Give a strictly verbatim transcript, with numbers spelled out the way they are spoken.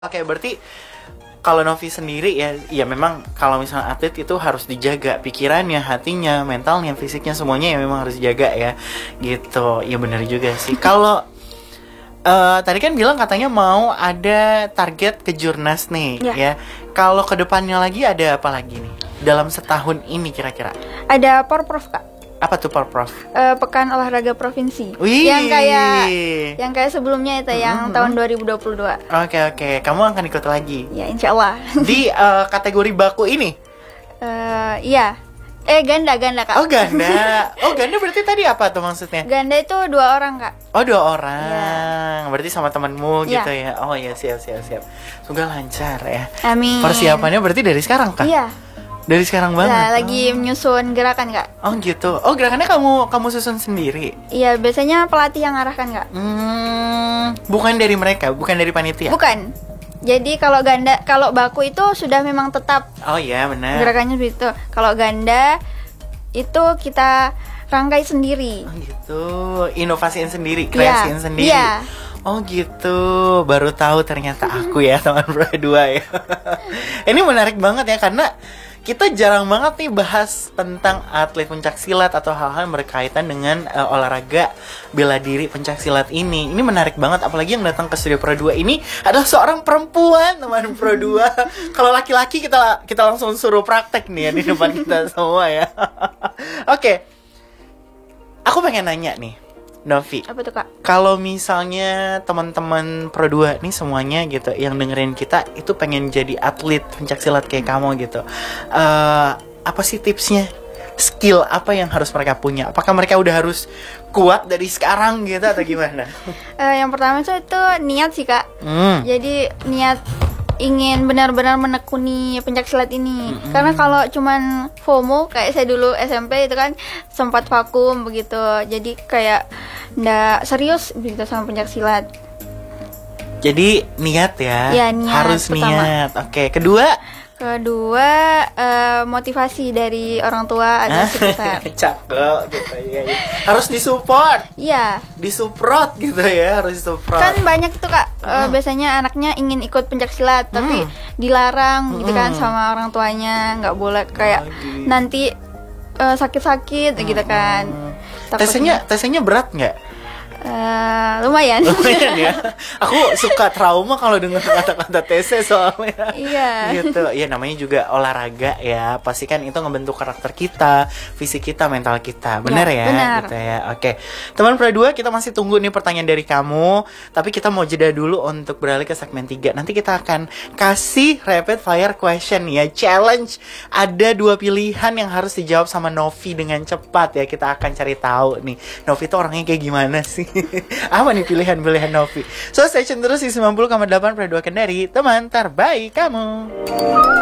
Oke, berarti kalau Novi sendiri ya, ya memang kalau misalnya atlet itu harus dijaga pikirannya, hatinya, mentalnya, fisiknya, semuanya ya memang harus dijaga ya, gitu. Ya benar juga sih. Kalau uh, tadi kan bilang katanya mau ada target ke Jurnas nih, ya. ya. Kalau kedepannya lagi ada apa lagi nih dalam setahun ini kira-kira? Ada Porprov, Kak. Apa tuh Porprov? Uh, Pekan Olahraga Provinsi. Wih. Yang kayak yang kayak sebelumnya itu, mm-hmm. yang tahun dua ribu dua puluh dua. Oke oke, kamu akan ikut lagi? Ya, insya Allah. Di uh, kategori baku ini? Uh, iya. Eh ganda ganda Kak. Oh ganda. Oh ganda berarti tadi apa tuh maksudnya? Ganda itu dua orang Kak. Oh dua orang. Ya. Berarti sama temanmu ya. gitu ya? Oh ya, siap siap siap. Semoga lancar ya. Amin. Persiapannya berarti dari sekarang Kak? Iya. Dari sekarang banget? Nah, lagi oh. menyusun gerakan Kak. Oh gitu. Oh gerakannya kamu kamu susun sendiri? Iya, biasanya pelatih yang arahkan Kak. Hmm, bukan dari mereka, bukan dari panitia? Bukan. Jadi kalau ganda, kalau baku itu sudah memang tetap. Oh iya benar. Gerakannya begitu. Kalau ganda itu kita rangkai sendiri. Oh gitu. Inovasiin sendiri, kreasiin ya. sendiri. Iya. Oh gitu, baru tahu ternyata aku ya teman berdua ya. Ini menarik banget ya karena kita jarang banget nih bahas tentang atlet pencaksilat atau hal-hal yang berkaitan dengan uh, olahraga bela diri pencaksilat ini. Ini menarik banget, apalagi yang datang ke Studio Pro dua ini adalah seorang perempuan, teman Pro dua. Kalau laki-laki kita kita langsung suruh praktek nih ya di depan kita semua ya. Oke, okay. Aku pengen nanya nih, Novi. Apa tuh Kak? Kalau misalnya teman-teman Pro dua nih semuanya gitu yang dengerin kita itu pengen jadi atlet pencaksilat kayak kamu gitu, uh, apa sih tipsnya? Skill apa yang harus mereka punya? Apakah mereka udah harus kuat dari sekarang gitu atau gimana? uh, yang pertama itu, itu niat sih Kak. Hmm. Jadi niat ingin benar-benar menekuni pencaksilat ini. Mm-hmm. Karena kalau cuman FOMO kayak saya dulu S M P itu kan sempat vakum begitu. Jadi kayak ndak serius begitu sama pencaksilat. Jadi niat ya. Ya niat. Harus pertama. Niat. Oke, kedua Kedua uh, motivasi dari orang tua ada sekitar. Cakep gitu ya, ya. Harus disupport. Iya. Disupport gitu ya, harus disupport. Kan banyak tuh Kak, hmm. uh, biasanya anaknya ingin ikut pencaksilat hmm. tapi dilarang hmm. gitu kan sama orang tuanya, nggak boleh kayak oh, gitu. Nanti uh, sakit-sakit hmm. gitu kan. Tesnya tesnya berat nggak? Uh, lumayan. Lumayan ya. Aku suka trauma kalau dengar kata-kata T C soalnya. Iya. Gitu. Ya namanya juga olahraga ya. Pasti kan itu ngebentuk karakter kita, fisik kita, mental kita. Benar ya? ya? Benar. Gitu ya. Oke. Teman Pro dua, kita masih tunggu nih pertanyaan dari kamu. Tapi kita mau jeda dulu untuk beralih ke segmen tiga. Nanti kita akan kasih rapid fire question ya. Challenge. Ada dua pilihan yang harus dijawab sama Novi dengan cepat ya. Kita akan cari tahu nih. Novi tuh orangnya kayak gimana sih? Apa nih pilihan-pilihan Novi? So stay tune terus di sembilan puluh koma delapan Pro dua Kendari, teman terbaik kamu.